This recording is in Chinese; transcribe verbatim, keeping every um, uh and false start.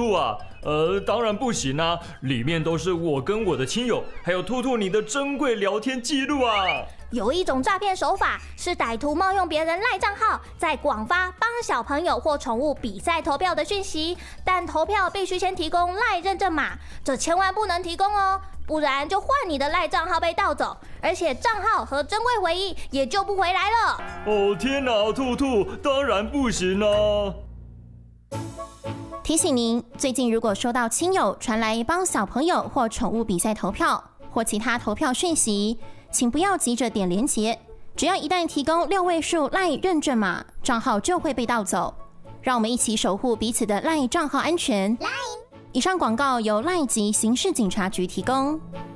兔啊，呃，当然不行啊，里面都是我跟我的亲友，还有兔兔你的珍贵聊天记录啊。 有一种诈骗手法是歹徒冒用别人赖账号，在广发帮小朋友或宠物比赛投票的讯息，但投票必须先提供赖认证码，这千万不能提供哦，不然就换你的赖账号被盗走，而且账号和珍贵回忆也救不回来了。 哦天哪，兔兔，当然不行啊！ 提醒您，最近如果收到亲友传来帮小朋友或宠物比赛投票或其他投票讯息，请不要急着点连结，只要一旦提供六位数 LINE 认证码，账号就会被盗走。让我们一起守护彼此的 LINE 账号安全。以上广告由 LINE 及刑事警察局提供。